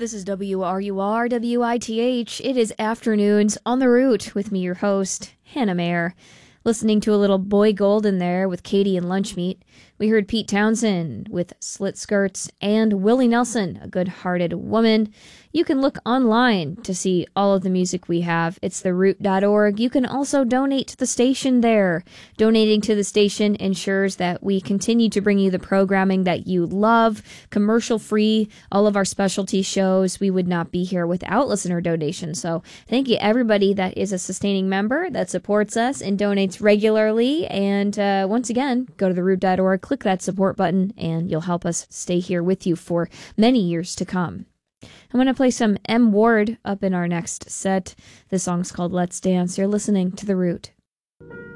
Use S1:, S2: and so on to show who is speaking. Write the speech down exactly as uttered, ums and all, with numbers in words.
S1: This is W R U R W I T H. It is afternoons on the route with me, your host, Hannah Mayer. Listening to a little Boy Golden there with Katie and Lunchmeat. We heard Pete Townsend with Slit Skirts and Willie Nelson, A Good-Hearted Woman. You can look online to see all of the music we have. It's the root dot org. You can also donate to the station there. Donating to the station ensures that we continue to bring you the programming that you love, commercial-free, all of our specialty shows. We would not be here without listener donations. So thank you everybody that is a sustaining member that supports us and donates regularly. And uh, once again, go to the root dot org, click that support button, and you'll help us stay here with you for many years to come. I'm going to play some M. Ward up in our next set. This song's called Let's Dance. You're listening to The Root.